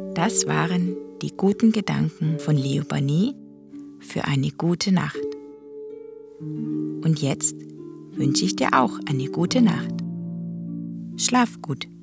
Das waren die guten Gedanken von Leo Banais für eine gute Nacht. Und jetzt wünsche ich dir auch eine gute Nacht. Schlaf gut.